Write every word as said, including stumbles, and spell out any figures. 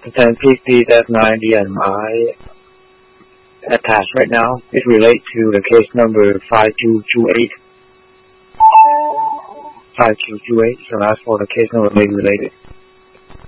Then please, please F ninety and my attached right now. It relates to the case number five two two eight. five two two eight, so ask for the case number may be related.